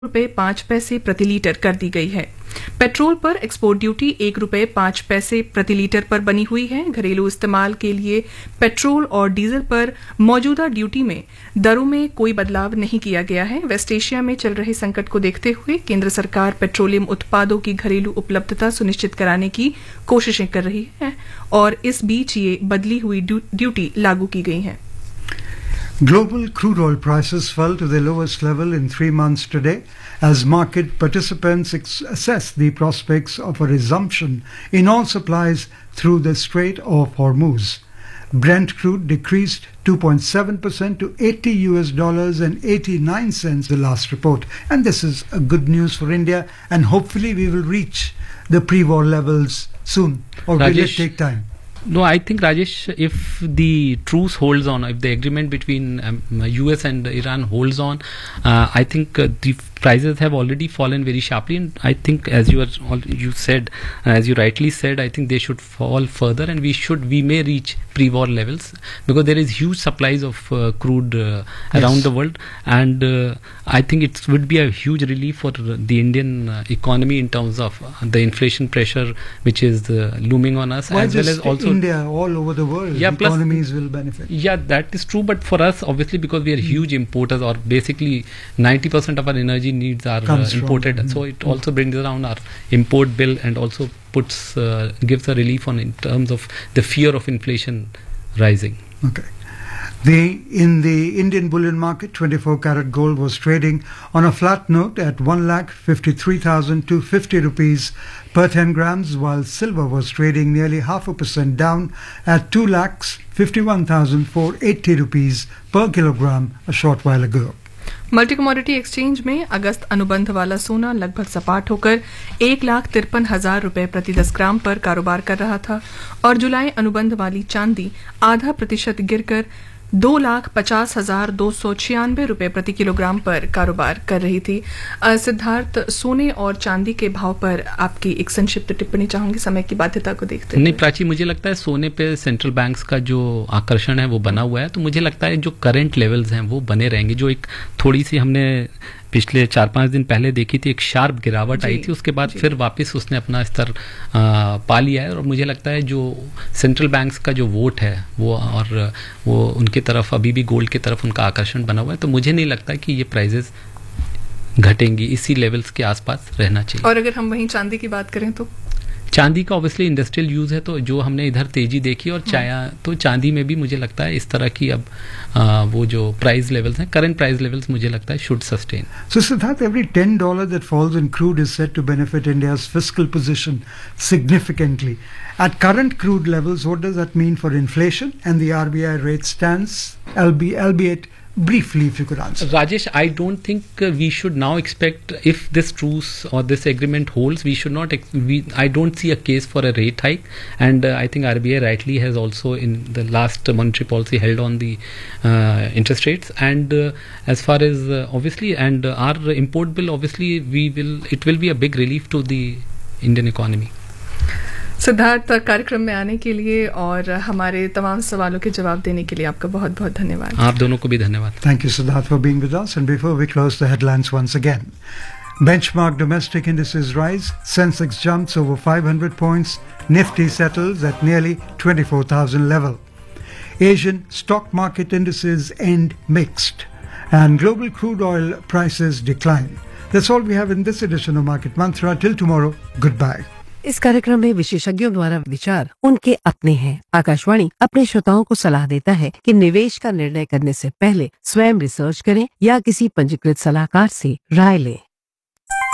₹5 प्रति लीटर कर दी गई है। पेट्रोल पर एक्सपोर्ट ड्यूटी ₹1.5 प्रति लीटर पर बनी हुई है। घरेलू इस्तेमाल के लिए पेट्रोल और डीजल पर मौजूदा ड्यूटी में दरों में कोई बदलाव नहीं किया गया है। वेस्ट एशिया में चल रहे संकट को देखते हुए केंद्र सरकार पेट्रोलियम उत्पादों की घरेलू उपलब्धता सुनिश्चित कराने की कोशिशें कर रही है और इस बीच ये बदली हुई ड्यूटी लागू की गई है। Global crude oil prices fell to their lowest level in 3 months today as market participants assess the prospects of a resumption in oil supplies through the Strait of Hormuz. Brent crude decreased 2.7% to $80.89 the last report. And this is a good news for India, and hopefully we will reach the pre-war levels soon, or will it take time? No, I think, Rajesh, if the truce holds on, if the agreement between US and Iran holds on, I think the prices have already fallen very sharply, and I think, as you said, as you rightly said, I think they should fall further, and we may reach pre-war levels because there is huge supplies of crude around the world, and I think it would be a huge relief for the Indian economy in terms of the inflation pressure which is looming on us. Why as well as also India, all over the world, economies will benefit. Yeah, that is true, but for us, obviously, because we are huge importers, or basically 90% of our energy needs are imported, so it also brings down our import bill and also gives a relief in terms of the fear of inflation rising. Okay. In the Indian bullion market, 24-karat gold was trading on a flat note at 1,53,250 rupees per 10 grams, while silver was trading nearly 0.5% down at 2,51,480 rupees per kilogram a short while ago. Multi commodity exchange में अगस्त अनुबंध वाला सोना लगभग सपाट होकर 1,53,000 रुपए प्रति 10 ग्राम पर कारोबार कर रहा था और जुलाई अनुबंध वाली चांदी 0.5% गिरकर 2,50,296 रुपए प्रति किलोग्राम पर कारोबार कर रही थी। सिद्धार्थ, सोने और चांदी के भाव पर आपकी एक संक्षिप्त टिप्पणी चाहूंगी समय की बाध्यता को देखते हुए। नहीं प्राची, मुझे लगता है सोने पे सेंट्रल बैंक्स का जो आकर्षण है वो बना हुआ है, तो मुझे लगता है जो करंट लेवल्स हैं वो बने रहेंगे। जो एक थोड़ी सी हमने पिछले 4-5 दिन पहले देखी थी, एक शार्प गिरावट आई थी, उसके बाद फिर वापस उसने अपना स्तर पा लिया है और मुझे लगता है जो सेंट्रल बैंक्स का जो वोट है वो उनके तरफ अभी भी गोल्ड की तरफ उनका आकर्षण बना हुआ है, तो मुझे नहीं लगता कि ये प्राइजेस घटेंगी, इसी लेवल्स के आसपास रहना चाहिए। और अगर हम वहीं चांदी की बात करें तो चांदी का ऑब्वियसली इंडस्ट्रियल यूज है, तो जो हमने इधर तेजी देखी और तो चांदी में भी मुझे लगता है इस तरह की अब वो जो प्राइस लेवल्स हैं, करंट प्राइस लेवल्स मुझे लगता है should sustain. So Siddharth, every $10 that falls in crude is said to benefit India's fiscal position significantly. At current crude levels, what does that mean for inflation and the RBI rate stance, albeit briefly, if you could answer. Rajesh, I don't think we should now expect, if this truce or this agreement holds, we should not. I don't see a case for a rate hike, and I think RBI rightly has also in the last monetary policy held on the interest rates. And as far as obviously, and our import bill, obviously, it will be a big relief to the Indian economy. Siddharth, कार्यक्रम में आने के लिए और हमारे तमाम सवालों के जवाब देने के लिए आपका बहुत बहुत धन्यवाद। आप दोनों को भी धन्यवाद। Thank you, Siddharth, for being with us. And before we close the headlines once again, benchmark domestic indices rise. Sensex jumps over 500 points. Nifty settles at nearly 24,000 level. Asian stock market indices end mixed, and global crude oil prices decline. That's all we have in this edition of Market Mantra. Till tomorrow, goodbye. इस कार्यक्रम में विशेषज्ञों द्वारा विचार उनके अपने हैं। आकाशवाणी अपने श्रोताओं को सलाह देता है कि निवेश का निर्णय करने से पहले स्वयं रिसर्च करें या किसी पंजीकृत सलाहकार से राय लें।